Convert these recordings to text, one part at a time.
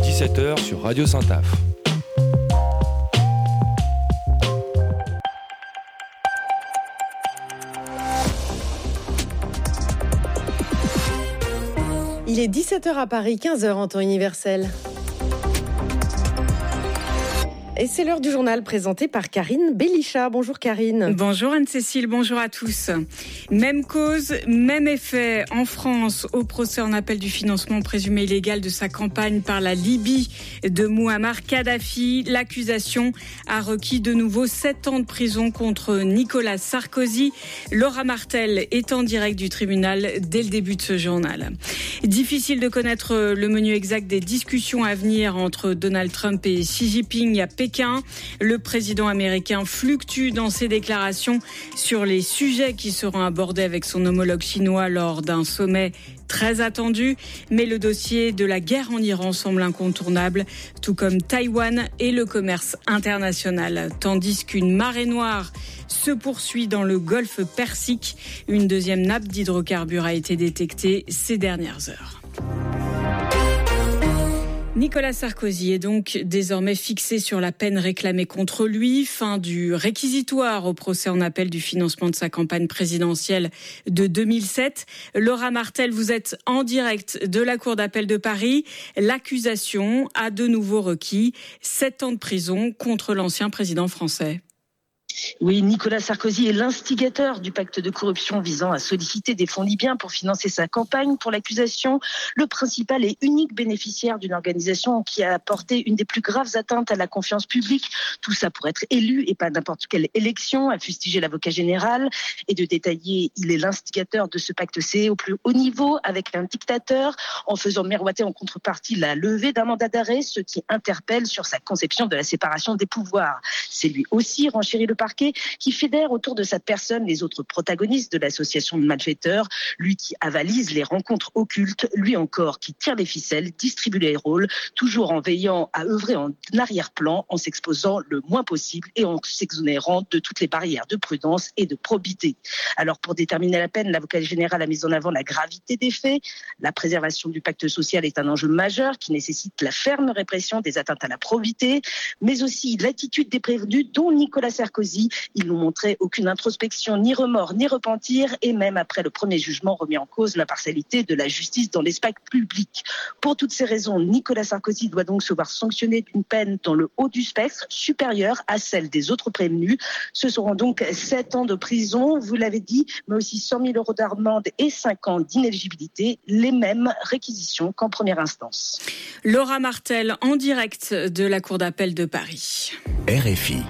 17h sur Radio Saint-Af. Il est 17h à Paris, 15h en temps universel. Et c'est l'heure du journal présenté par Karine Bélichat. Bonjour Karine. Bonjour Anne-Cécile, bonjour à tous. Même cause, même effet. En France, au procès en appel du financement présumé illégal de sa campagne par la Libye de Mouammar Kadhafi, l'accusation a requis de nouveau 7 ans de prison contre Nicolas Sarkozy. Laura Martel est en direct du tribunal dès le début de ce journal. Difficile de connaître le menu exact des discussions à venir entre Donald Trump et Xi Jinping à Pékin. Le président américain fluctue dans ses déclarations sur les sujets qui seront abordés avec son homologue chinois lors d'un sommet très attendu. Mais le dossier de la guerre en Iran semble incontournable, tout comme Taïwan et le commerce international. Tandis qu'une marée noire se poursuit dans le golfe Persique, une deuxième nappe d'hydrocarbures a été détectée ces dernières heures. Nicolas Sarkozy est donc désormais fixé sur la peine réclamée contre lui. Fin du réquisitoire au procès en appel du financement de sa campagne présidentielle de 2007. Laura Martel, vous êtes en direct de la Cour d'appel de Paris. L'accusation a de nouveau requis 7 ans de prison contre l'ancien président français. Oui, Nicolas Sarkozy est l'instigateur du pacte de corruption visant à solliciter des fonds libyens pour financer sa campagne. Pour l'accusation, le principal et unique bénéficiaire d'une organisation qui a apporté une des plus graves atteintes à la confiance publique. Tout ça pour être élu et pas n'importe quelle élection, a fustigé l'avocat général. Et de détailler, il est l'instigateur de ce pacte C au plus haut niveau avec un dictateur, en faisant miroiter en contrepartie la levée d'un mandat d'arrêt, ce qui interpelle sur sa conception de la séparation des pouvoirs. C'est lui aussi, renchérit le parquet, qui fédère autour de sa personne les autres protagonistes de l'association de malfaiteurs, lui qui avalise les rencontres occultes, lui encore qui tire les ficelles, distribue les rôles, toujours en veillant à œuvrer en arrière-plan, en s'exposant le moins possible et en s'exonérant de toutes les barrières de prudence et de probité. Alors pour déterminer la peine, l'avocat général a mis en avant la gravité des faits. La préservation du pacte social est un enjeu majeur qui nécessite la ferme répression des atteintes à la probité, mais aussi l'attitude des prévenus, dont Nicolas Sarkozy. Ils n'ont montré aucune introspection, ni remords, ni repentir, et même après le premier jugement remis en cause l'impartialité de la justice dans l'espace public. Pour toutes ces raisons, Nicolas Sarkozy doit donc se voir sanctionné d'une peine dans le haut du spectre, supérieure à celle des autres prévenus. Ce seront donc 7 ans de prison, vous l'avez dit, mais aussi 100 000 € d'amende et 5 ans d'inéligibilité, les mêmes réquisitions qu'en première instance. Laura Martel, en direct de la Cour d'appel de Paris. RFI.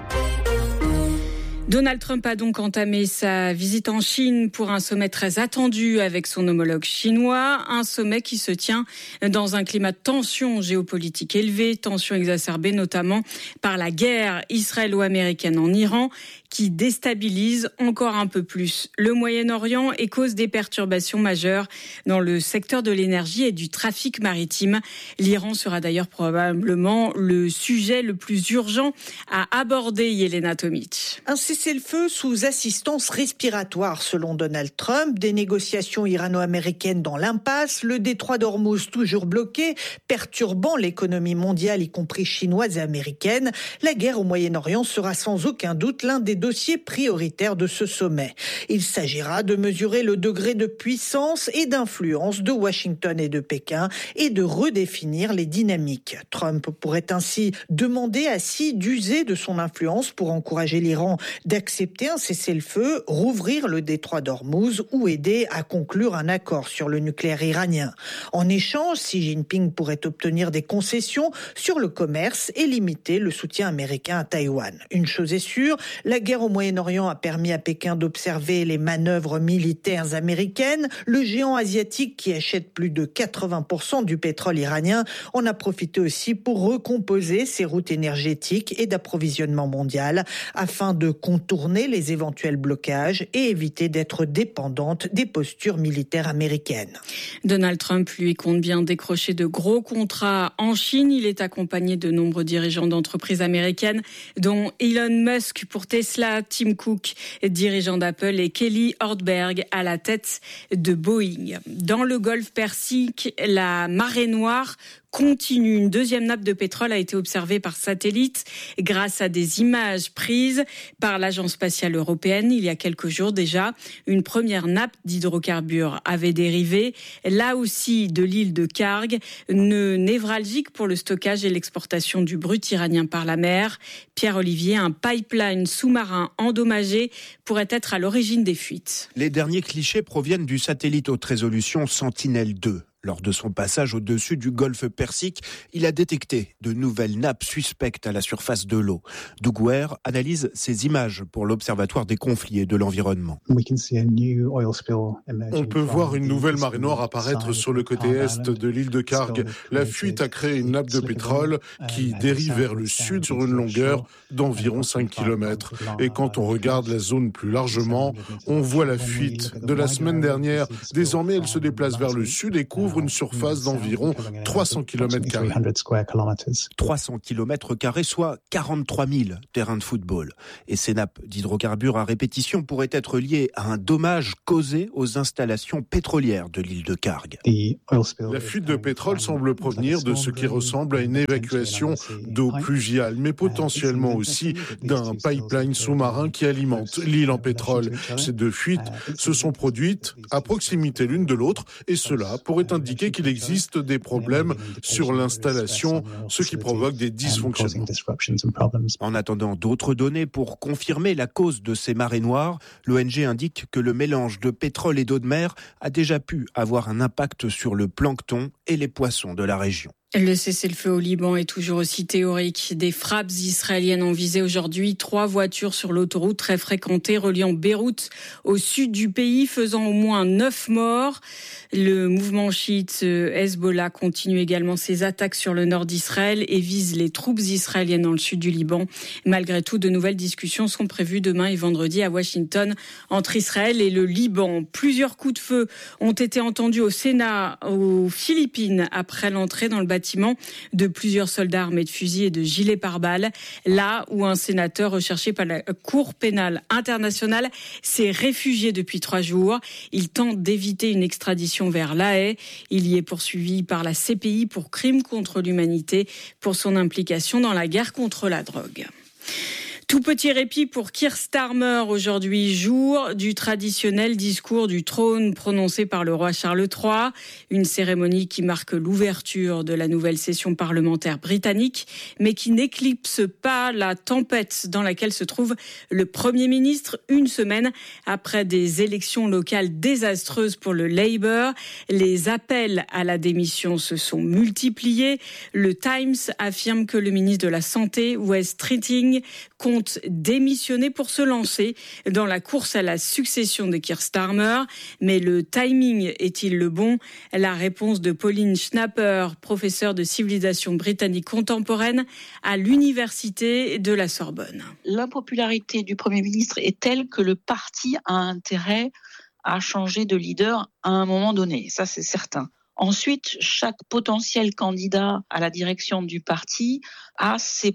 Donald Trump a donc entamé sa visite en Chine pour un sommet très attendu avec son homologue chinois. Un sommet qui se tient dans un climat de tension géopolitique élevée, tension exacerbée notamment par la guerre israélo-américaine en Iran, qui déstabilise encore un peu plus le Moyen-Orient et cause des perturbations majeures dans le secteur de l'énergie et du trafic maritime. L'Iran sera d'ailleurs probablement le sujet le plus urgent à aborder, Yelena Tomic. Un cessez-le-feu sous assistance respiratoire selon Donald Trump, des négociations irano-américaines dans l'impasse, le détroit d'Ormuz toujours bloqué, perturbant l'économie mondiale, y compris chinoise et américaine. La guerre au Moyen-Orient sera sans aucun doute l'un des dossiers prioritaires de ce sommet. Il s'agira de mesurer le degré de puissance et d'influence de Washington et de Pékin et de redéfinir les dynamiques. Trump pourrait ainsi demander à Xi d'user de son influence pour encourager l'Iran d'accepter un cessez-le-feu, rouvrir le détroit d'Ormuz ou aider à conclure un accord sur le nucléaire iranien. En échange, Xi Jinping pourrait obtenir des concessions sur le commerce et limiter le soutien américain à Taïwan. Une chose est sûre, la guerre au Moyen-Orient a permis à Pékin d'observer les manœuvres militaires américaines. Le géant asiatique qui achète plus de 80% du pétrole iranien en a profité aussi pour recomposer ses routes énergétiques et d'approvisionnement mondial afin de contourner les éventuels blocages et éviter d'être dépendante des postures militaires américaines. Donald Trump, lui, compte bien décrocher de gros contrats en Chine. Il est accompagné de nombreux dirigeants d'entreprises américaines, dont Elon Musk pour Tesla, Tim Cook, dirigeant d'Apple, et Kelly Ortberg à la tête de Boeing. Dans le golfe Persique, la marée noire continue. Une deuxième nappe de pétrole a été observée par satellite grâce à des images prises par l'Agence spatiale européenne il y a quelques jours déjà. Une première nappe d'hydrocarbures avait dérivé, là aussi de l'île de Karg, nœud névralgique pour le stockage et l'exportation du brut iranien par la mer. Pierre-Olivier, un pipeline sous-marin endommagé pourrait être à l'origine des fuites. Les derniers clichés proviennent du satellite haute résolution Sentinel-2. Lors de son passage au-dessus du golfe Persique, il a détecté de nouvelles nappes suspectes à la surface de l'eau. Doug Ware analyse ces images pour l'Observatoire des conflits et de l'environnement. On peut voir une nouvelle marée noire apparaître sur le côté est de l'île de Karg. La fuite a créé une nappe de pétrole qui dérive vers le sud sur une longueur d'environ 5 km. Et quand on regarde la zone plus largement, on voit la fuite de la semaine dernière. Désormais, elle se déplace vers le sud et couvre une surface d'environ 300 km². 300 km², soit 43 000 terrains de football. Et ces nappes d'hydrocarbures à répétition pourraient être liées à un dommage causé aux installations pétrolières de l'île de Karg. La fuite de pétrole semble provenir de ce qui ressemble à une évacuation d'eau pluviale, mais potentiellement aussi d'un pipeline sous-marin qui alimente l'île en pétrole. Ces deux fuites se sont produites à proximité l'une de l'autre et cela pourrait indiquer qu'il existe des problèmes sur l'installation, ce qui provoque des dysfonctionnements. En attendant d'autres données pour confirmer la cause de ces marées noires, l'ONG indique que le mélange de pétrole et d'eau de mer a déjà pu avoir un impact sur le plancton et les poissons de la région. Le cessez-le-feu au Liban est toujours aussi théorique. Des frappes israéliennes ont visé aujourd'hui 3 voitures sur l'autoroute très fréquentée reliant Beyrouth au sud du pays, faisant au moins 9 morts. Le mouvement chiite Hezbollah continue également ses attaques sur le nord d'Israël et vise les troupes israéliennes dans le sud du Liban. Malgré tout, de nouvelles discussions sont prévues demain et vendredi à Washington entre Israël et le Liban. Plusieurs coups de feu ont été entendus au Sénat, aux Philippines, après l'entrée dans le bâtiment de plusieurs soldats armés de fusils et de gilets pare-balles, là où un sénateur recherché par la Cour pénale internationale s'est réfugié depuis 3 jours. Il tente d'éviter une extradition vers La Haye. Il y est poursuivi par la CPI pour crimes contre l'humanité pour son implication dans la guerre contre la drogue. Tout petit répit pour Keir Starmer aujourd'hui, jour du traditionnel discours du trône prononcé par le roi Charles III, une cérémonie qui marque l'ouverture de la nouvelle session parlementaire britannique, mais qui n'éclipse pas la tempête dans laquelle se trouve le Premier ministre une semaine après des élections locales désastreuses pour le Labour. Les appels à la démission se sont multipliés. Le Times affirme que le ministre de la Santé, Wes Streeting, compte démissionner pour se lancer dans la course à la succession de Keir Starmer. Mais le timing est-il le bon ? La réponse de Pauline Schnapper, professeure de civilisation britannique contemporaine à l'université de la Sorbonne. L'impopularité du Premier ministre est telle que le parti a intérêt à changer de leader à un moment donné. Ça, c'est certain. Ensuite, chaque potentiel candidat à la direction du parti a ses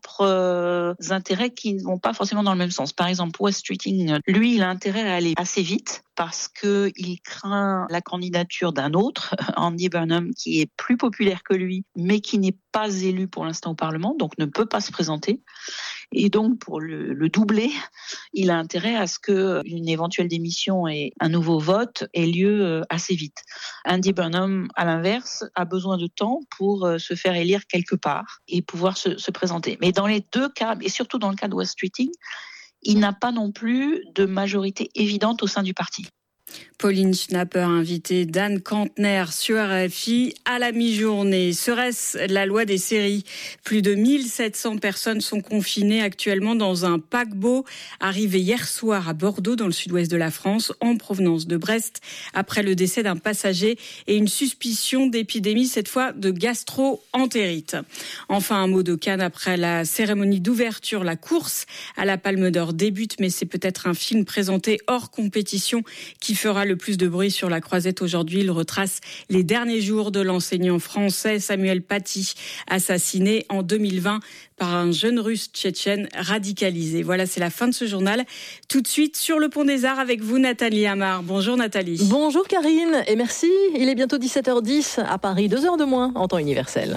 propres intérêts qui ne vont pas forcément dans le même sens. Par exemple, Wes Streeting, lui, il a intérêt à aller assez vite parce qu'il craint la candidature d'un autre, Andy Burnham, qui est plus populaire que lui, mais qui n'est pas élu pour l'instant au Parlement, donc ne peut pas se présenter. Et donc, pour le doubler, il a intérêt à ce qu'une éventuelle démission et un nouveau vote aient lieu assez vite. Andy Burnham, à l'inverse, a besoin de temps pour se faire élire quelque part et pouvoir se présenter. Mais dans les deux cas, et surtout dans le cas de Wes Streeting, il n'a pas non plus de majorité évidente au sein du parti. Pauline Schnapper, invitée d'Anne Kantner sur RFI à la mi-journée. Serait-ce la loi des séries ? Plus de 1700 personnes sont confinées actuellement dans un paquebot arrivé hier soir à Bordeaux, dans le sud-ouest de la France, en provenance de Brest, après le décès d'un passager et une suspicion d'épidémie, cette fois de gastro-entérite. Enfin, un mot de Cannes après la cérémonie d'ouverture. La course à la Palme d'Or débute, mais c'est peut-être un film présenté hors compétition qui fera le le plus de bruit sur la Croisette aujourd'hui. Il retrace les derniers jours de l'enseignant français Samuel Paty, assassiné en 2020 par un jeune russe tchétchène radicalisé. Voilà, c'est la fin de ce journal. Tout de suite sur le Pont des Arts avec vous, Nathalie Amar. Bonjour Nathalie. Bonjour Karine, et merci. Il est bientôt 17h10 à Paris, 2 heures de moins en temps universel.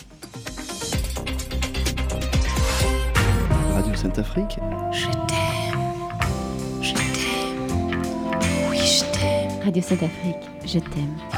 Radio Sainte-Afrique. Je t'aime, oui je t'aime. Radio Sainte-Afrique, je t'aime.